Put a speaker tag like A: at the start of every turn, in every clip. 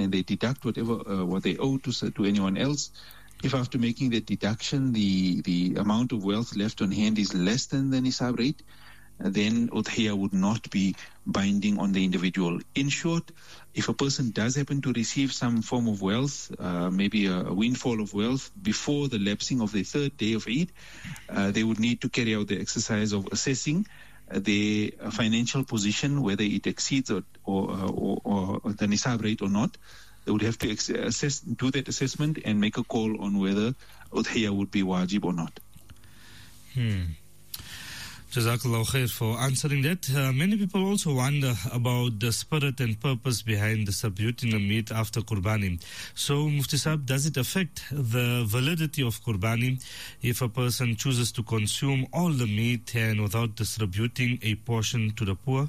A: and they deduct whatever what they owe to anyone else. If after making that deduction, the amount of wealth left on hand is less than the nisab rate, then udhiyah would not be binding on the individual. In short, if a person does happen to receive some form of wealth, maybe a windfall of wealth before the lapsing of the third day of Eid, they would need to carry out the exercise of assessing their financial position, whether it exceeds or the nisab rate or not. They would have to do that assessment and make a call on whether udhiyah would be wajib or not.
B: Jazakallah khair for answering that. Many people also wonder about the spirit and purpose behind distributing the meat after Qurbani. So, Mufti Sahib, does it affect the validity of Qurbani if a person chooses to consume all the meat and without distributing a portion to the poor?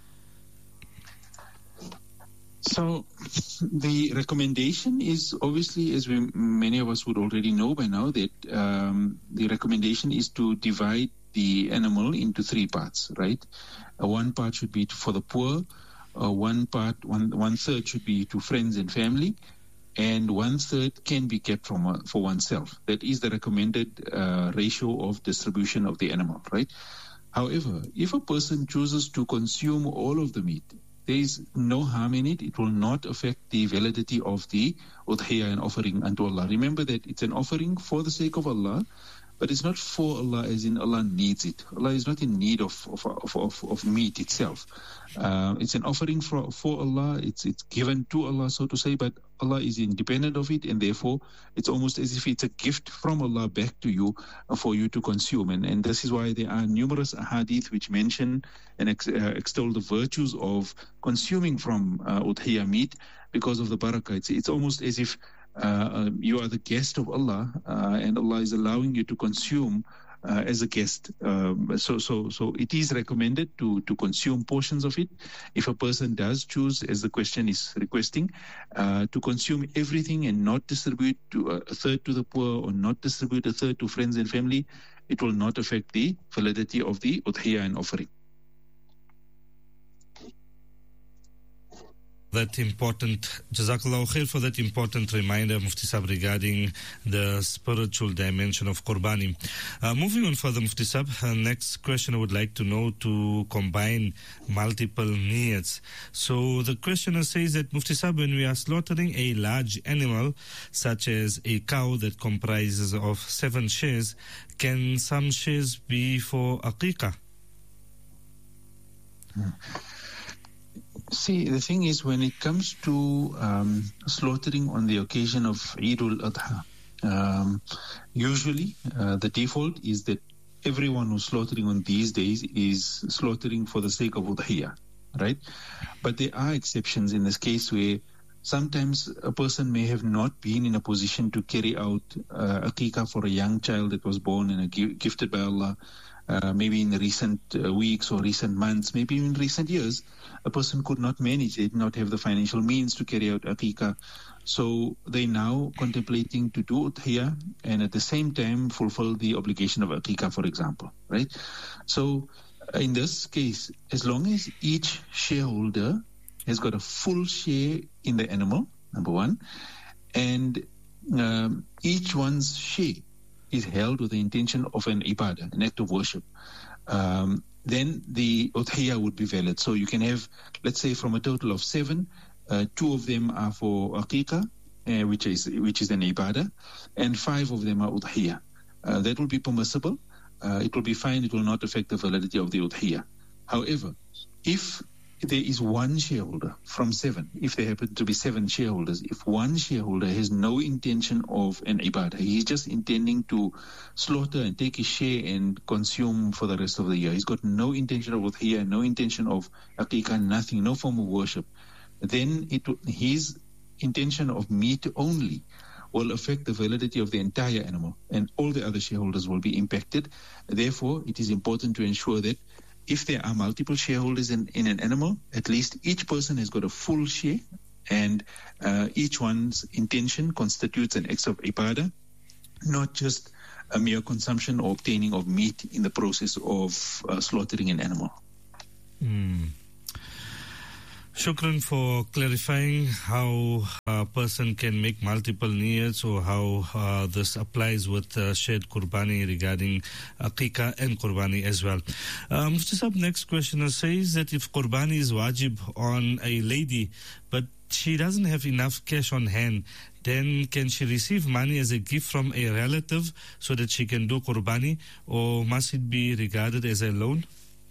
A: So, the recommendation is obviously, as many of us would already know by now, that the recommendation is to divide the animal into three parts, right? One part should be for the poor, one third should be to friends and family, and one third can be kept for oneself. That is the recommended ratio of distribution of the animal, right? However, if a person chooses to consume all of the meat, there is no harm in it. It will not affect the validity of the udhiyah and offering unto Allah. Remember that it's an offering for the sake of Allah, but it's not for Allah as in Allah needs it. Allah is not in need of meat itself. It's an offering for Allah. It's given to Allah, so to say, but Allah is independent of it, and therefore it's almost as if it's a gift from Allah back to you for you to consume. And this is why there are numerous ahadith which mention and extol the virtues of consuming from udhiyah meat because of the barakah. It's almost as if you are the guest of Allah, and Allah is allowing you to consume as a guest. So it is recommended to consume portions of it. If a person does choose, as the question is requesting, to consume everything and not distribute a third to the poor or not distribute a third to friends and family, it will not affect the validity of the udhiyah and offering.
B: Jazakallah khair for that important reminder, Mufti Sahib, regarding the spiritual dimension of Qurbani. Moving on further, Mufti Sahib, next question I would like to know to combine multiple niyats. So the questioner says that, Mufti Sahib, when we are slaughtering a large animal, such as a cow that comprises of 7 shares, can some shares be for aqiqah?
A: See, the thing is, when it comes to slaughtering on the occasion of Eid al-Adha, usually the default is that everyone who's slaughtering on these days is slaughtering for the sake of udhiyah, right? But there are exceptions in this case where sometimes a person may have not been in a position to carry out aqiqah for a young child that was born and gifted by Allah. Maybe in the recent weeks or recent months, maybe in recent years, a person could not manage. They did not have the financial means to carry out aqiqah. So they now contemplating to do udhiyah and at the same time fulfill the obligation of aqiqah, for example, right? So in this case, as long as each shareholder has got a full share in the animal, number one, and each one's share is held with the intention of an ibadah, an act of worship, then the udhiyah would be valid. So you can have, let's say, from a total of 7, 2 of them are for aqiqah, which is an ibadah, and 5 of them are udhiyah. That will be permissible. It will be fine. It will not affect the validity of the udhiyah. However, if there is one shareholder from 7, if there happen to be 7 shareholders, if one shareholder has no intention of an ibadah, he's just intending to slaughter and take his share and consume for the rest of the year, he's got no intention of udhiyah, no intention of aqiqah, nothing, no form of worship, then his intention of meat only will affect the validity of the entire animal, and all the other shareholders will be impacted. Therefore, it is important to ensure that if there are multiple shareholders in an animal, at least each person has got a full share, and each one's intention constitutes an act of ibadah, not just a mere consumption or obtaining of meat in the process of slaughtering an animal.
B: Shukran for clarifying how a person can make multiple niyats, or how this applies with shared Qurbani regarding Aqiqah and Qurbani as well. Mufti Sahib, next questioner says that if Qurbani is wajib on a lady, but she doesn't have enough cash on hand, then can she receive money as a gift from a relative so that she can do Qurbani, or must it be regarded as a loan?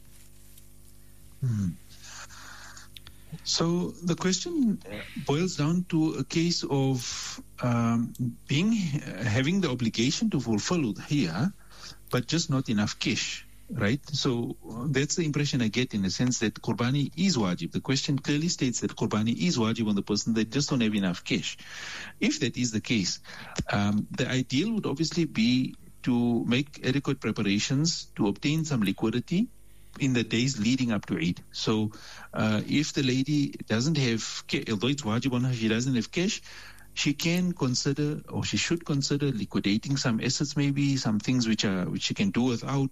A: So the question boils down to a case of having the obligation to fulfill udhiyah, but just not enough cash, right? So that's the impression I get, in the sense that Qurbani is wajib. The question clearly states that Qurbani is wajib on the person, they just don't have enough cash. If that is the case, the ideal would obviously be to make adequate preparations to obtain some liquidity in the days leading up to Eid. So if the lady doesn't have, although it's wajib on her, she doesn't have cash, she can consider, or she should consider, liquidating some assets, maybe some things which she can do without,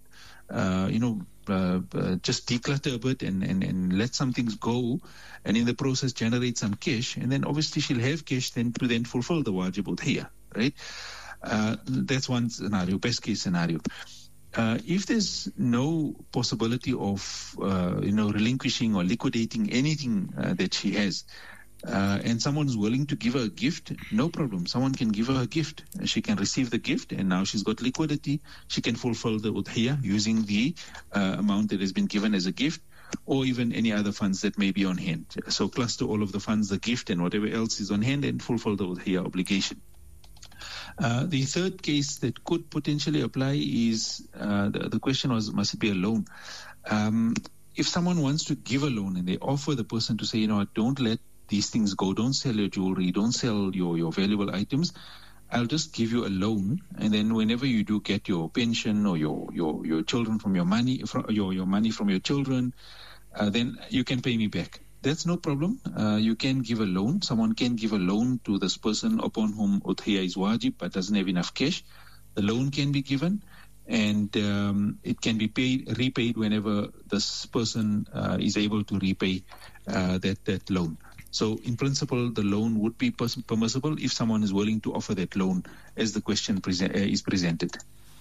A: just declutter a bit and let some things go, and in the process generate some cash, and then obviously she'll have cash then to fulfill the wajib udhiyah, right? That's one scenario, best case scenario. If there's no possibility of relinquishing or liquidating anything that she has, and someone's willing to give her a gift, no problem. Someone can give her a gift. She can receive the gift, and now she's got liquidity. She can fulfill the udhiyah using the amount that has been given as a gift, or even any other funds that may be on hand. So cluster all of the funds, the gift, and whatever else is on hand, and fulfill the udhiyah obligation. The third case that could potentially apply is, the question was, must it be a loan? If someone wants to give a loan and they offer the person to say, don't let these things go, don't sell your jewelry, don't sell your valuable items, I'll just give you a loan, and then whenever you do get your pension or your children from your money, your money from your children, then you can pay me back. That's no problem. You can give a loan. Someone can give a loan to this person upon whom udhiyah is wajib but doesn't have enough cash. The loan can be given, and it can be repaid whenever this person is able to repay that loan. So in principle, the loan would be permissible if someone is willing to offer that loan as the question is presented.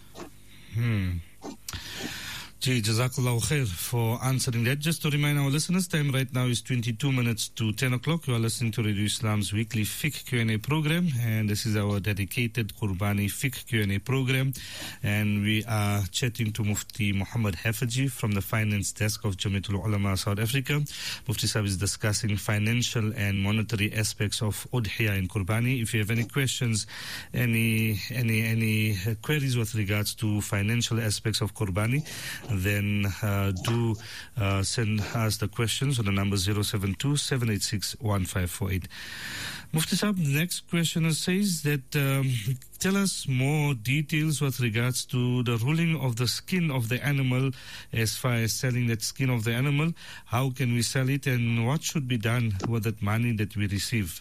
B: Jazakallahu khair for answering that. Just to remind our listeners, time right now is 22 minutes to 10 o'clock. You are listening to Radio Islam's weekly Fiqh Q&A program, and this is our dedicated Qurbani Fiqh Q&A program, and we are chatting to Mufti Muhammad Hafizi from the finance desk of Jamiatul Ulama South Africa. Mufti Sahib is discussing financial and monetary aspects of udhiyah in Qurbani. If you have any questions, any queries with regards to financial aspects of Qurbani, then do send us the questions on the number 072-786-1548. Mufti Sahib, the next questioner says that tell us more details with regards to the ruling of the skin of the animal, as far as selling that skin of the animal. How can we sell it, and what should be done with that money that we receive?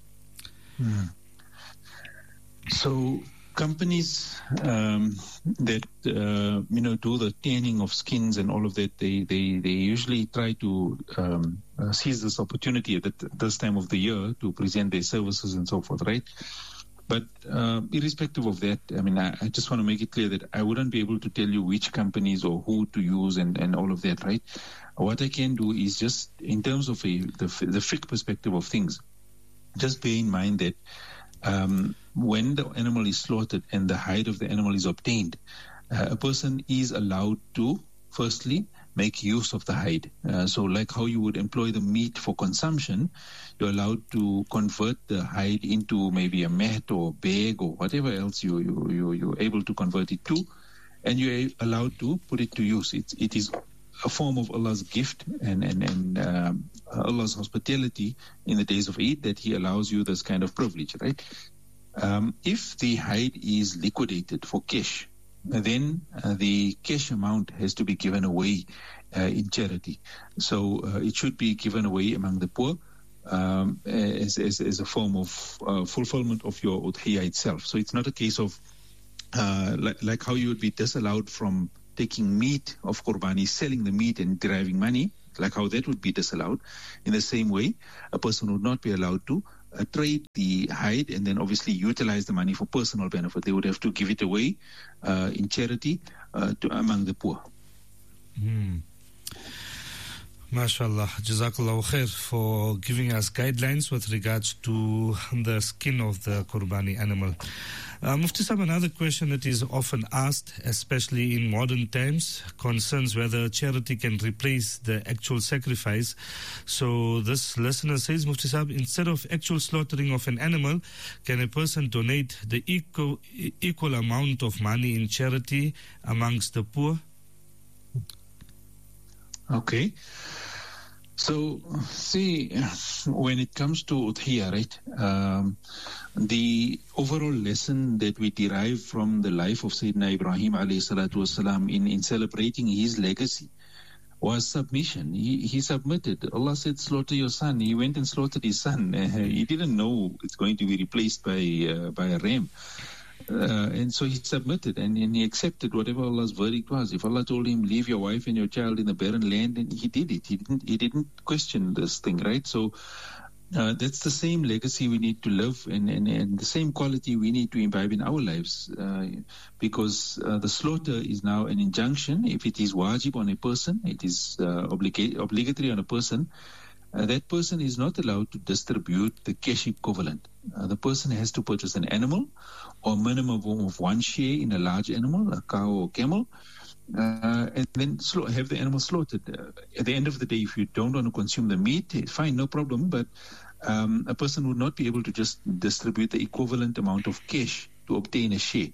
A: So companies that do the tanning of skins and all of that, they usually try to seize this opportunity at this time of the year to present their services and so forth, right? But irrespective of that, I just want to make it clear that I wouldn't be able to tell you which companies or who to use and all of that, right? What I can do is just, in terms of the fiqh perspective of things, just bear in mind that when the animal is slaughtered and the hide of the animal is obtained, a person is allowed to firstly make use of the hide. So like how you would employ the meat for consumption, you're allowed to convert the hide into maybe a mat or bag or whatever else you're able to convert it to, and you're allowed to put it to use. It is a form of Allah's gift and Allah's hospitality in the days of Eid, that He allows you this kind of privilege, right? If the hide is liquidated for cash, then the cash amount has to be given away in charity. So it should be given away among the poor as a form of fulfillment of your udhiyah itself. So it's not a case of like how you would be disallowed from taking meat of Qurbani, selling the meat and deriving money. like how that would be disallowed. In the same way, a person would not be allowed to trade the hide and then obviously utilize the money for personal benefit. They would have to give it away in charity among the poor.
B: MashaAllah, Jazakallah khair for giving us guidelines with regards to the skin of the Qurbani animal. Mufti Sahib, another question that is often asked, especially in modern times, concerns whether charity can replace the actual sacrifice. So this listener says, Mufti Sahib, instead of actual slaughtering of an animal, can a person donate the equal amount of money in charity amongst the poor?
A: Okay. So, see, when it comes to Udhiyah, right, the overall lesson that we derive from the life of Sayyidina Ibrahim alayhi salatu wasalam in celebrating his legacy was submission. He submitted. Allah said, slaughter your son. He went and slaughtered his son. He didn't know it's going to be replaced by a ram. And so he submitted and he accepted whatever Allah's verdict was. If Allah told him, leave your wife and your child in the barren land, and he did it. He didn't question this thing, right? So that's the same legacy we need to live and the same quality we need to imbibe in our lives, because the slaughter is now an injunction. If it is wajib on a person, it is obligatory on a person, that person is not allowed to distribute the cash equivalent. The person has to purchase an animal or minimum of one share in a large animal, a cow or camel, and then have the animal slaughtered. At the end of the day, if you don't want to consume the meat, fine, no problem, but a person would not be able to just distribute the equivalent amount of cash to obtain a share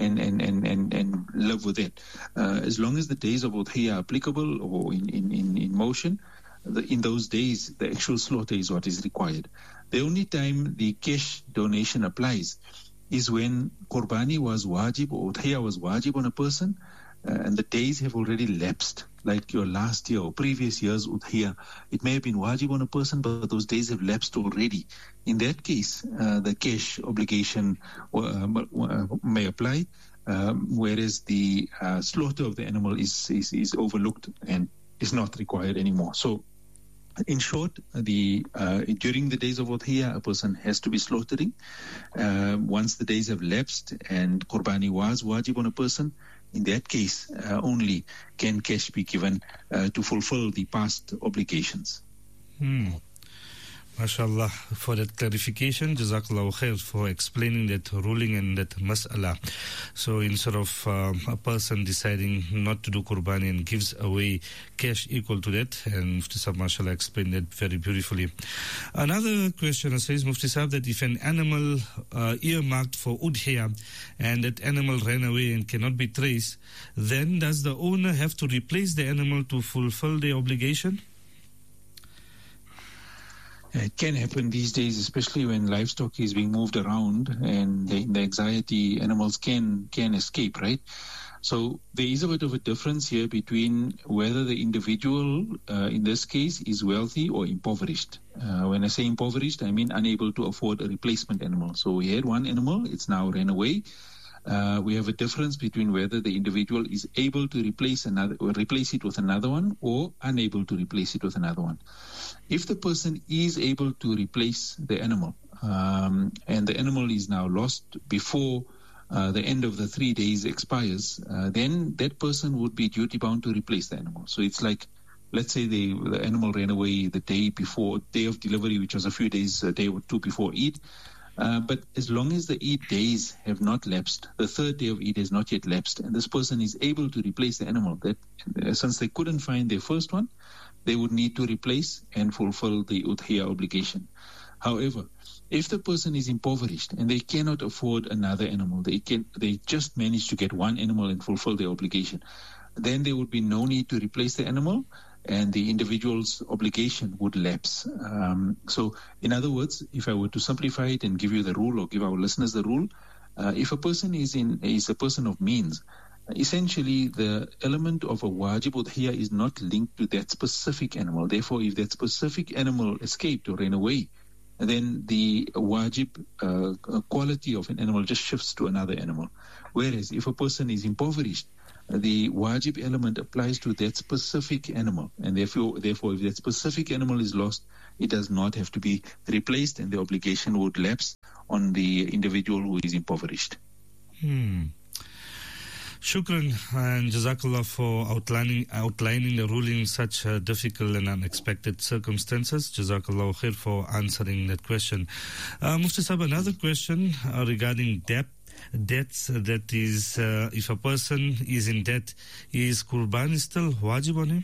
A: and live with it. As long as the days of Udhiyah are applicable or in motion, in those days, the actual slaughter is what is required. The only time the cash donation applies is when Qurbani was wajib or Udhiyah was wajib on a person, and the days have already lapsed, like your last year or previous year's Udhiyah. It may have been wajib on a person, but those days have lapsed already. In that case, the cash obligation may apply, whereas the slaughter of the animal is overlooked and is not required anymore. So, in short, during the days of Udhiyah, a person has to be slaughtering. Once the days have lapsed and Qurbani was wajib on a person, in that case, only can cash be given to fulfill the past obligations.
B: MashaAllah, for that clarification. Jazakallah khair for explaining that ruling and that mas'ala. So instead of a person deciding not to do Qurbani and gives away cash equal to that, and Mufti Sahib mashallah explained that very beautifully. Another question says, Mufti Sahib, that if an animal earmarked for Udhiyah and that animal ran away and cannot be traced, then does the owner have to replace the animal to fulfill the obligation?
A: It can happen these days, especially when livestock is being moved around and the anxiety, animals can escape, right? So there is a bit of a difference here between whether the individual, in this case, is wealthy or impoverished. When I say impoverished, I mean unable to afford a replacement animal. So we had one animal, it's now ran away. We have a difference between whether the individual is able to replace it with another one or unable to replace it with another one. If the person is able to replace the animal and the animal is now lost before the end of the 3 days expires, then that person would be duty bound to replace the animal. So it's like, let's say the animal ran away the day of delivery, which was a day or two before Eid. But as long as the Eid days have not lapsed, the third day of Eid has not yet lapsed, and this person is able to replace the animal, since they couldn't find their first one, they would need to replace and fulfill the Udhiyah obligation. However, if the person is impoverished and they cannot afford another animal, they just manage to get one animal and fulfill their obligation, then there would be no need to replace the animal, and the individual's obligation would lapse. So, in other words, if I were to simplify it and give you the rule or give our listeners the rule, if a person is a person of means, essentially the element of a wajib udhiyah is not linked to that specific animal. Therefore, if that specific animal escaped or ran away, then the wajib quality of an animal just shifts to another animal. Whereas if a person is impoverished, the wajib element applies to that specific animal, and therefore, if that specific animal is lost, it does not have to be replaced, and the obligation would lapse on the individual who is impoverished.
B: Shukran and Jazakallah for outlining the ruling in such difficult and unexpected circumstances. Jazakallah khair for answering that question. Mufti Sahib, another question regarding debts, that is, if a person is in debt, is Qurban still wajib on him?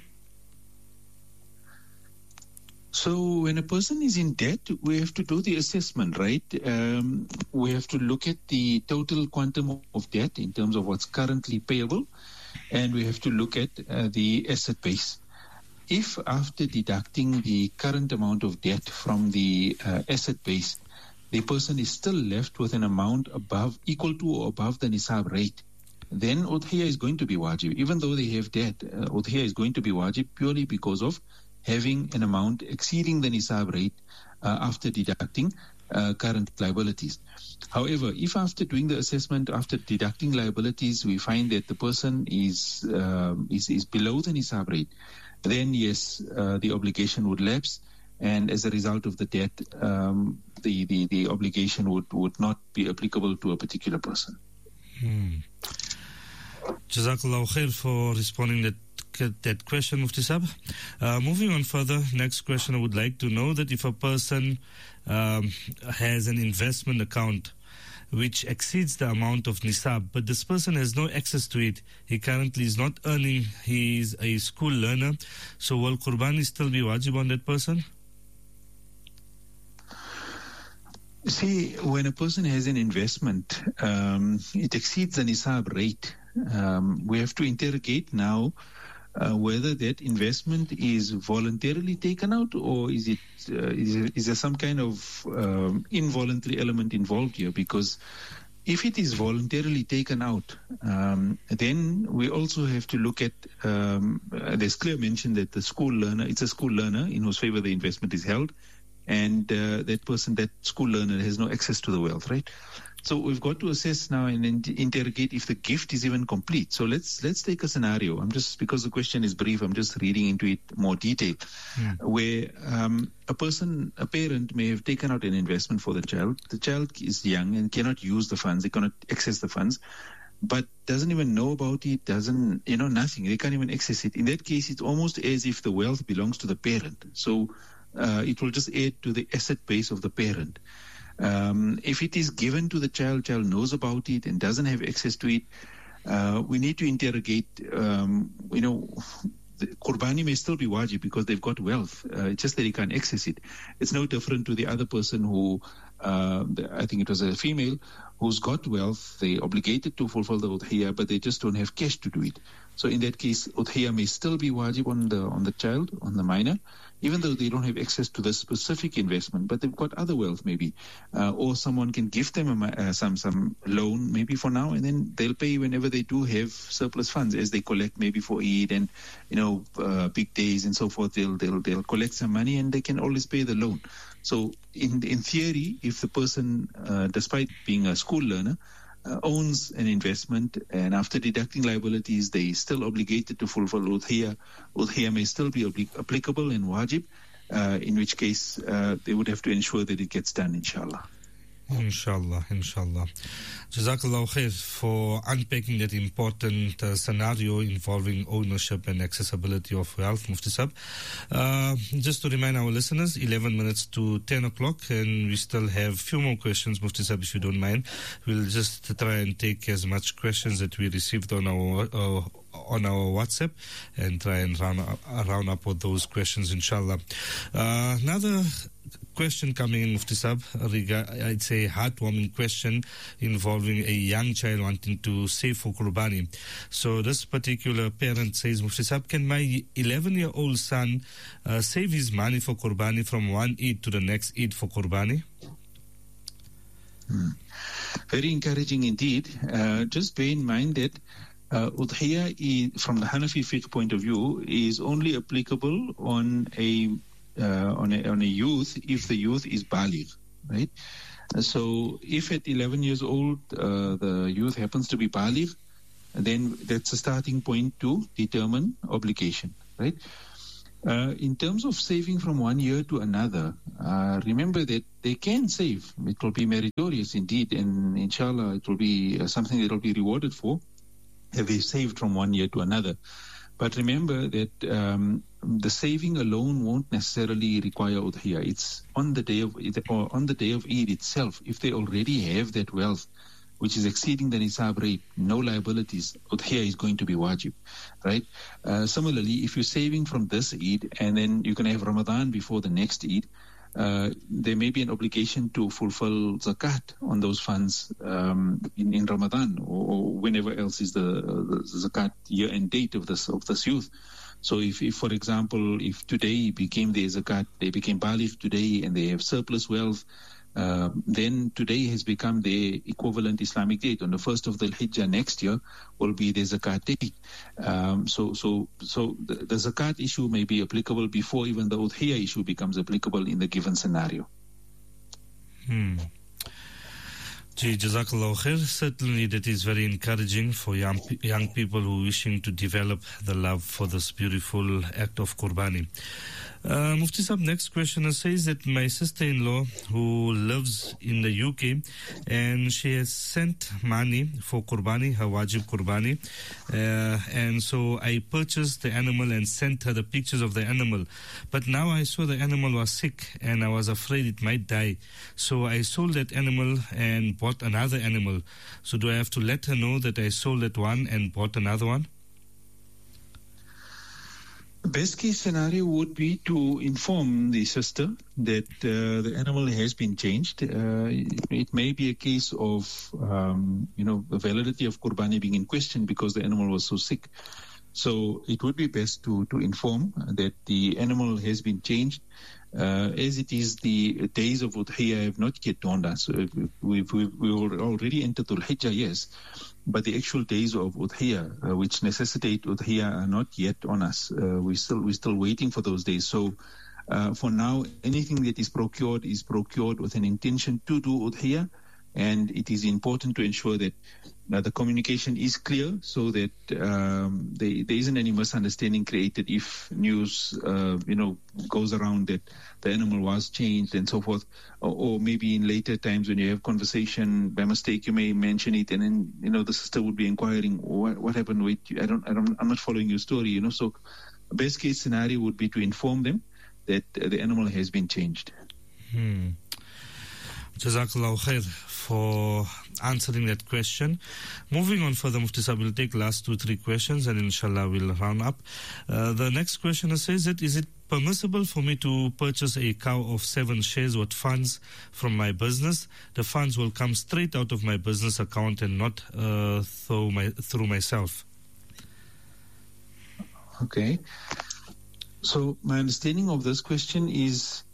A: So when a person is in debt, we have to do the assessment, right? We have to look at the total quantum of debt in terms of what's currently payable, and we have to look at the asset base. If after deducting the current amount of debt from the asset base, the person is still left with an amount equal to or above the nisab rate, then udhiyah is going to be wajib. Even though they have debt, udhiyah is going to be wajib purely because of having an amount exceeding the nisab rate after deducting current liabilities. However, if after doing the assessment, after deducting liabilities, we find that the person is below the nisab rate, then yes, the obligation would lapse, and as a result of the debt, the obligation would not be applicable to a particular person.
B: Jazakallah khair for responding that question, Mufti Sahib. Moving on further, next question, I would like to know that if a person has an investment account which exceeds the amount of nisab, but this person has no access to it, he currently is not earning, he is a school learner, so will Qurbani still be wajib on that person?
A: See, when a person has an investment, it exceeds the nisab rate. We have to interrogate now whether that investment is voluntarily taken out, or is there some kind of involuntary element involved here? Because if it is voluntarily taken out, then we also have to look at, there's clear mention that it's a school learner in whose favor the investment is held, and that school learner has no access to the wealth, right? So we've got to assess now and interrogate if the gift is even complete. So let's take a scenario. Because the question is brief, I'm just reading into it more detail, where a parent may have taken out an investment for the child. The child is young and cannot use the funds. They cannot access the funds, but doesn't even know about it, nothing. They can't even access it. In that case, it's almost as if the wealth belongs to the parent. So it will just add to the asset base of the parent. If it is given to the child knows about it and doesn't have access to it, we need to interrogate, the Qurbani may still be wajib because they've got wealth. It's just that he can't access it. It's no different to the other person who, I think it was a female, who's got wealth. They're obligated to fulfill the udhiyah, but they just don't have cash to do it. So in that case, udhiyah may still be wajib on the child, on the minor, even though they don't have access to the specific investment, but they've got other wealth maybe, or someone can give them some loan maybe for now, and then they'll pay whenever they do have surplus funds as they collect maybe for Eid and big days and so forth. They'll collect some money and they can always pay the loan. So in theory, if the person, despite being a school learner, owns an investment, and after deducting liabilities, they still obligated to fulfill udhiyah. Udhiyah may still be applicable and wajib, in which case they would have to ensure that it gets done, inshallah.
B: Inshallah. Jazakallah khair for unpacking that important scenario involving ownership and accessibility of wealth, Mufti Sahib. Just to remind our listeners, 11 minutes to 10 o'clock, and we still have a few more questions, Mufti Sahib, if you don't mind. We'll just try and take as much questions that we received on our WhatsApp and try and round up with those questions, inshallah. Another question coming in, Mufti Sahib, I'd say heartwarming question involving a young child wanting to save for Qurbani. So this particular parent says, Mufti Sahib, can my 11-year-old son save his money for Qurbani from one Eid to the next Eid for Qurbani?
A: Very encouraging indeed. Just bear in mind that udhiyah, from the Hanafi fiqh point of view, is only applicable on a youth if the youth is baligh, right? So if at 11 years old the youth happens to be baligh, then that's a starting point to determine obligation, right? In terms of saving from 1 year to another, remember that they can save. It will be meritorious indeed, and inshallah it will be something that will be rewarded for if they saved from 1 year to another. But remember that the saving alone won't necessarily require udhiyah. It's on the day of Eid itself. If they already have that wealth, which is exceeding the nisab rate, no liabilities, udhiyah is going to be wajib, right? Similarly, if you're saving from this Eid and then you're going to have Ramadan before the next Eid, there may be an obligation to fulfill zakat on those funds in Ramadan or whenever else is the zakat year-end date of this youth. So if, for example, if today became their zakat, they became baligh today and they have surplus wealth, then today has become their equivalent Islamic date. On the 1st of the Hijjah next year will be their zakat date. So the zakat issue may be applicable before even the udhiyah issue becomes applicable in the given scenario.
B: Jazakallah khair. Certainly that is very encouraging for young people who are wishing to develop the love for this beautiful act of Qurbani. Mufti Sahib, next questioner says that my sister-in-law who lives in the UK and she has sent money for Qurbani, her wajib Qurbani, and so I purchased the animal and sent her the pictures of the animal, but now I saw the animal was sick and I was afraid it might die, so I sold that animal and bought another animal. So do I have to let her know that I sold that one and bought another one?
A: Best case scenario would be to inform the sister that the animal has been changed. It may be a case of, the validity of Qurbani being in question because the animal was so sick. So it would be best to inform that the animal has been changed. As it is, the days of Udhiyah have not yet dawned us. We've already entered Dhul Hijjah, yes, but the actual days of Udhiyah, which necessitate Udhiyah, are not yet on us. We're still waiting for those days. So for now, anything that is procured with an intention to do Udhiyah, and it is important to ensure that the communication is clear so that there isn't any misunderstanding created if news, goes around that the animal was changed and so forth, or maybe in later times when you have conversation by mistake you may mention it, and then the sister would be inquiring what happened. Wait, I'm not following your story. So best case scenario would be to inform them that the animal has been changed.
B: Jazakallah khair for answering that question. Moving on further, Mufti Sahib, we'll take last 2-3 questions and inshallah we'll round up. The next questioner says that is it permissible for me to purchase a cow of 7 shares worth funds from my business? The funds will come straight out of my business account and not through myself.
A: Okay. So my understanding of this question is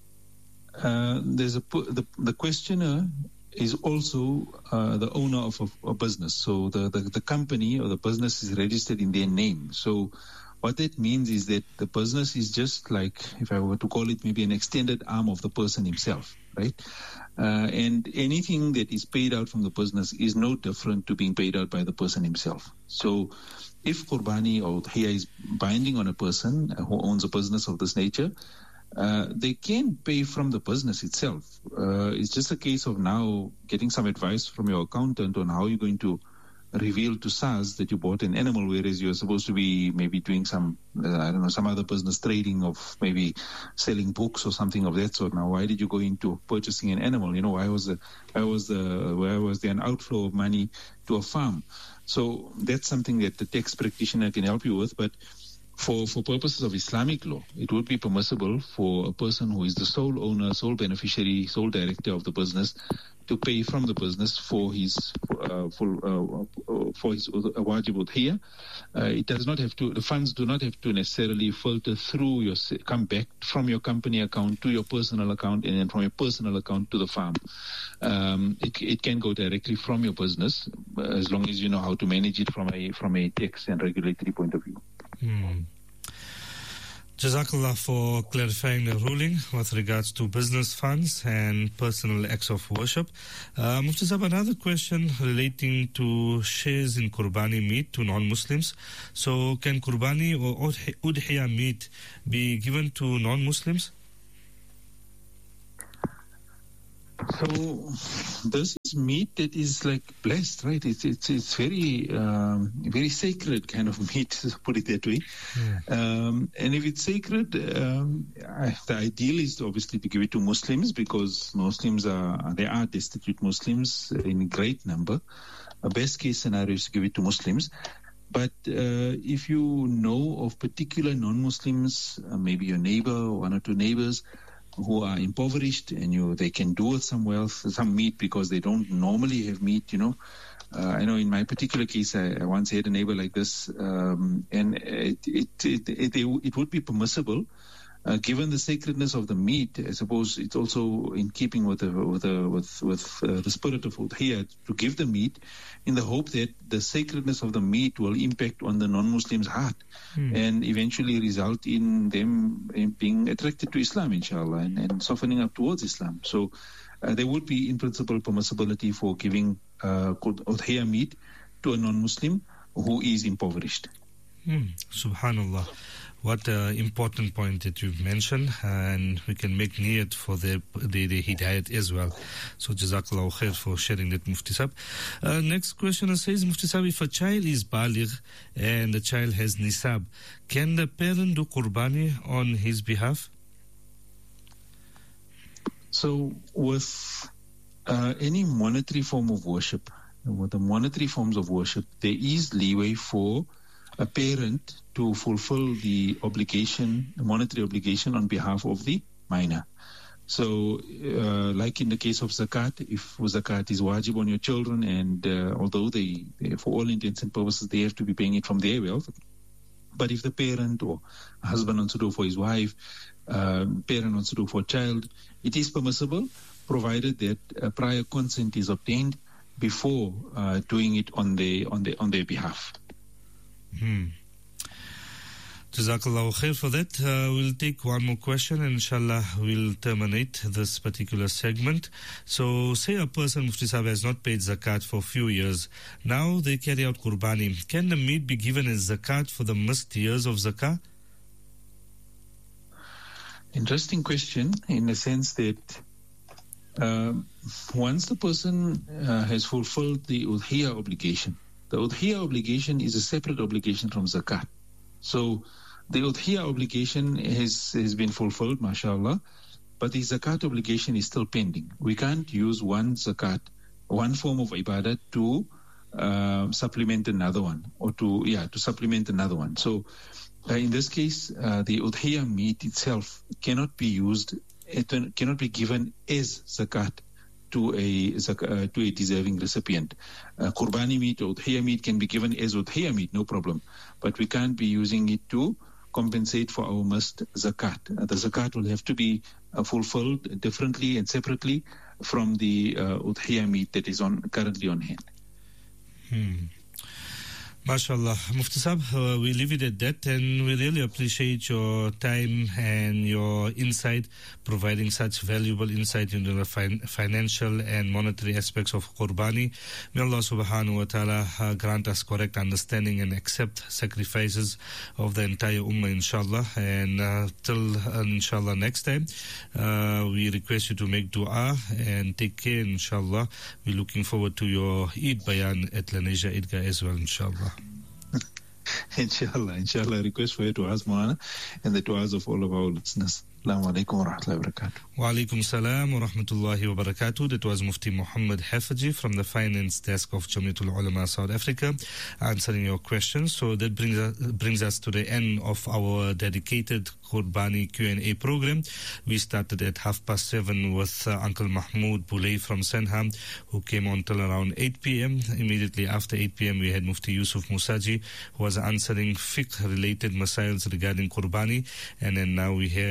A: the questioner is also the owner of a business. So the company or the business is registered in their name. So what that means is that the business is just like, if I were to call it, maybe an extended arm of the person himself, right? And anything that is paid out from the business is no different to being paid out by the person himself. So if Qurbani or Udhiyah is binding on a person who owns a business of this nature, they can pay from the business itself. It's just a case of now getting some advice from your accountant on how you're going to reveal to SARS that you bought an animal, whereas you're supposed to be maybe doing some other business trading of maybe selling books or something of that sort. Now, why did you go into purchasing an animal? Why was there an outflow of money to a farm? So that's something that the tax practitioner can help you with, but for purposes of Islamic law, it would be permissible for a person who is the sole owner, sole beneficiary, sole director of the business to pay from the business for his wajib udhiyah. It does not have to. The funds do not have to necessarily filter through come back from your company account to your personal account, and then from your personal account to the farm. It can go directly from your business as long as you know how to manage it from a tax and regulatory point of view.
B: Jazakallah for clarifying the ruling with regards to business funds and personal acts of worship. Mufti Sahib, another question relating to shares in Qurbani meat to non-Muslims. So can Qurbani or Udhiyah meat be given to non-Muslims?
A: So this is meat that is like blessed, right? It's very very sacred kind of meat, to put it that way. Yeah. And if it's sacred, the ideal is to obviously to give it to Muslims, because Muslims are destitute Muslims in great number. A best case scenario is to give it to Muslims. But if you know of particular non-Muslims, maybe your neighbor, one or two neighbors, who are impoverished, and they can do with some wealth, some meat, because they don't normally have meat, I know in my particular case, I once had a neighbor like this, and it would be permissible, given the sacredness of the meat. I suppose it's also in keeping with the spirit of Udhiyah to give the meat, in the hope that the sacredness of the meat will impact on the non-Muslim's heart and eventually result in them being attracted to Islam, inshallah, and softening up towards Islam. So there would be, in principle, permissibility for giving Udhiyah meat to a non-Muslim who is impoverished.
B: Subhanallah. What an important point that you've mentioned, and we can make niyat for the hidayat as well. So Jazakallah khair for sharing that, Mufti Sahib. Next question says, Mufti Sahib, if a child is baligh and the child has nisab, can the parent do qurbani on his behalf?
A: So with any monetary form of worship, with the monetary forms of worship, there is leeway for a parent to fulfill the obligation, the monetary obligation, on behalf of the minor. So, like in the case of zakat, if zakat is wajib on your children, and although they, for all intents and purposes, they have to be paying it from their wealth, but if the parent or husband wants to do for his wife, parent wants to do for a child, it is permissible, provided that prior consent is obtained before doing it on their behalf.
B: Jazakallah khair for that. We'll take one more question, and inshallah we'll terminate this particular segment. So say a person, Mufti Sahib, has not paid zakat for a few years. Now they carry out qurbani. Can the meat be given as zakat for the missed years of zakah?
A: Interesting question, in the sense that once the person has fulfilled the udhiyah obligation, the udhiyah obligation is a separate obligation from zakat. So the udhiyah obligation has been fulfilled, mashallah, but the zakat obligation is still pending. We can't use one zakat, one form of ibadah, to supplement another one, or to supplement another one. So in this case, the udhiyah meat itself cannot be used, it cannot be given as zakat to a deserving recipient. Qurbani meat or udhiyah meat can be given as udhiyah meat, no problem, but we can't be using it to compensate for our missed zakat. The zakat will have to be fulfilled differently and separately from the udhiyah meat that is currently on hand.
B: MashaAllah. Mufti Sahib, we leave it at that, and we really appreciate your time and your insight, providing such valuable insight into the financial and monetary aspects of Qurbani. May Allah subhanahu wa ta'ala grant us correct understanding and accept sacrifices of the entire ummah, inshallah. And till inshallah next time, we request you to make dua and take care, inshallah. We're looking forward to your Eid Bayan at Lenasia Idgah as well, inshallah.
A: Inshallah, request for your du'as, Moana, and the du'as of all of our listeners. Assalamu alaikum wa rahmatullahi wa barakatuh.
B: Wa alaikum salam wa rahmatullahi wa barakatuh. That was Mufti Muhammad Hafaji from the Finance Desk of Jamiatul Ulama South Africa, answering your questions. So that brings us to the end of our dedicated Qurbani Q&A program. We started at 7:30 with Uncle Mahmoud Boulay from Senham, who came on till around 8 p.m. Immediately after 8 p.m. we had Mufti Yusuf Musaji, who was answering fiqh-related masails regarding Qurbani. And then now we had Mufti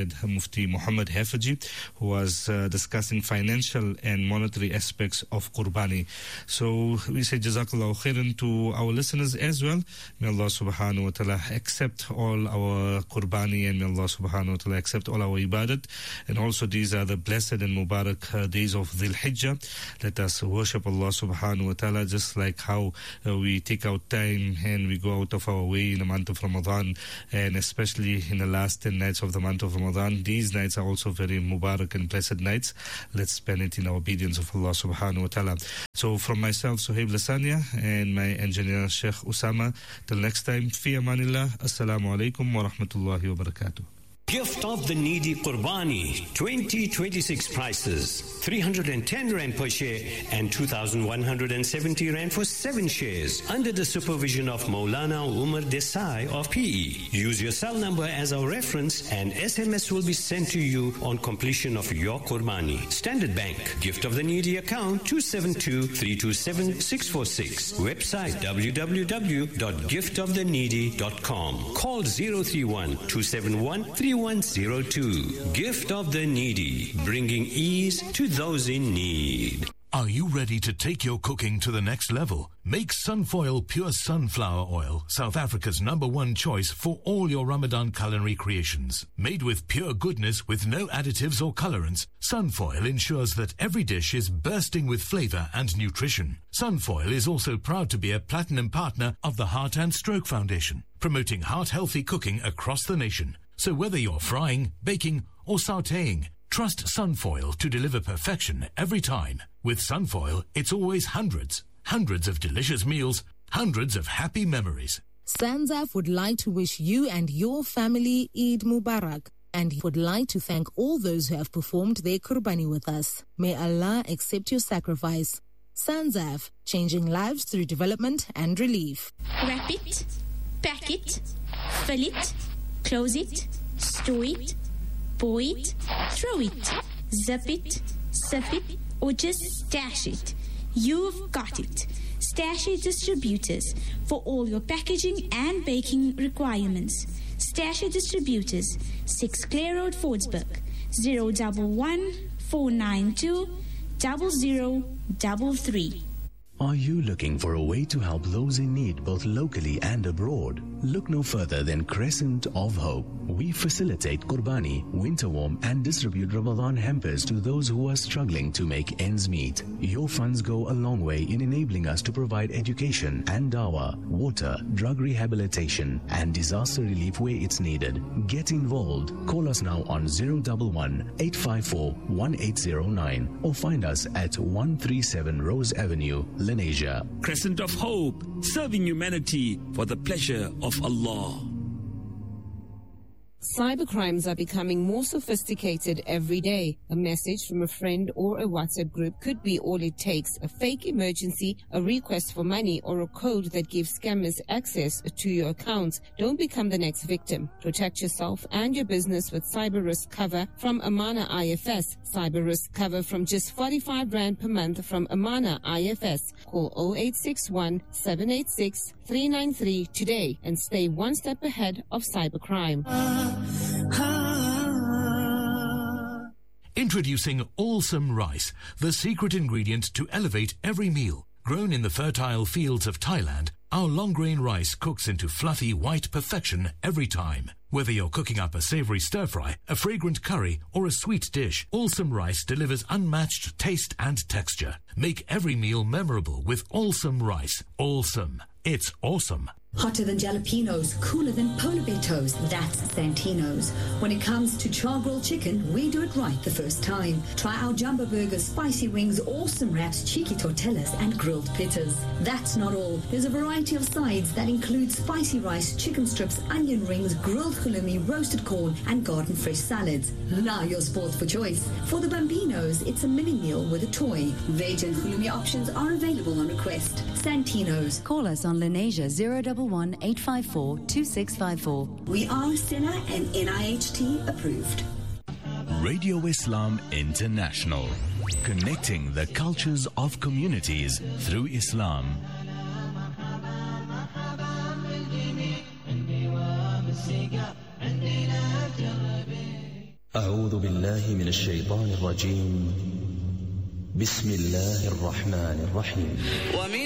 B: Mufti Muhammad Hafaji, who was discussing financial and monetary aspects of Qurbani. So we say Jazakallahu khairan to our listeners as well. May Allah subhanahu wa ta'ala accept all our Qurbani, and may Allah subhanahu wa ta'ala accept all our ibadat. And also these are the blessed and Mubarak days of Dhul Hijjah. Let us worship Allah subhanahu wa ta'ala just like how we take out time and we go out of our way in the month of Ramadan, and especially in the last 10 nights of the month of Ramadan. These nights are also very Mubarak and blessed nights. Let's spend it in obedience of Allah subhanahu wa ta'ala. So from myself, Suhaib Lasania, and my engineer Sheikh Usama, till next time, fi amanillah, assalamu alaikum wa rahmatullahi wa barakatuh.
C: Gift of the Needy Qurbani 2026 prices: 310 Rand per share and 2,170 Rand for 7 shares under the supervision of Maulana Umar Desai of PE. Use your cell number as our reference and SMS will be sent to you on completion of your Qurbani. Standard Bank Gift of the Needy account 272-327-646. Website www.giftoftheneedy.com. Call 031-271-3102. Gift of the Needy, bringing ease to those in need.
D: Are you ready to take your cooking to the next level? Make Sunfoil Pure Sunflower Oil South Africa's #1 choice for all your Ramadan culinary creations. Made with pure goodness with no additives or colorants, Sunfoil ensures that every dish is bursting with flavor and nutrition. Sunfoil is also proud to be a platinum partner of the Heart and Stroke Foundation, promoting heart-healthy cooking across the nation. So whether you're frying, baking, or sautéing, trust Sunfoil to deliver perfection every time. With Sunfoil, it's always hundreds of delicious meals, hundreds of happy memories.
E: Sanzaf would like to wish you and your family Eid Mubarak, and would like to thank all those who have performed their Qurbani with us. May Allah accept your sacrifice. Sanzaf, changing lives through development and relief.
F: Wrap it, pack it, fill it, close it, store it, pour it, throw it, zip it, sip it, or just stash it. You've got it. Stash It Distributors for all your packaging and baking requirements. Stash It Distributors, 6 Clare Road, Fordsburg, 011 492 0033.
G: Are you looking for a way to help those in need both locally and abroad? Look no further than Crescent of Hope. We facilitate Qurbani, winter warm, and distribute Ramadan hampers to those who are struggling to make ends meet. Your funds go a long way in enabling us to provide education and dawah, water, drug rehabilitation, and disaster relief where it's needed. Get involved. Call us now on 011-854-1809 or find us at 137 Rose Avenue, Lenasia.
H: Crescent of Hope, serving humanity for the pleasure of Allah.
I: Cybercrimes are becoming more sophisticated every day. A message from a friend or a WhatsApp group could be all it takes. A fake emergency, a request for money, or a code that gives scammers access to your accounts. Don't become the next victim. Protect yourself and your business with cyber risk cover from Amana IFS. Cyber risk cover from just 45 Rand per month from Amana IFS. Call 0861 786 393 today and stay one step ahead of cybercrime.
D: Introducing Awesome Rice, the secret ingredient to elevate every meal. Grown in the fertile fields of Thailand, our long-grain rice cooks into fluffy white perfection every time. Whether you're cooking up a savory stir-fry, a fragrant curry, or a sweet dish, Awesome Rice delivers unmatched taste and texture. Make every meal memorable with Awesome Rice. Awesome. It's awesome.
J: Hotter than jalapenos, cooler than polar bear toes, that's Santino's. When it comes to char-grilled chicken, we do it right the first time. Try our jumbo burgers, spicy wings, awesome wraps, cheeky tortillas, and grilled pittas. That's not all. There's a variety of sides that include spicy rice, chicken strips, onion rings, grilled halloumi, roasted corn, and garden fresh salads. Now you're spoiled for choice. For the Bambinos, it's a mini meal with a toy. Veg and halloumi options are available on request. Santino's.
K: Call us on Lenasia 011-854-2654.
J: We are SINA and NIHT approved.
G: Radio Islam International, connecting the cultures of communities through Islam.
K: أعوذ بالله من الشيطان الرجيم. بسم الله الرحمن الرحيم.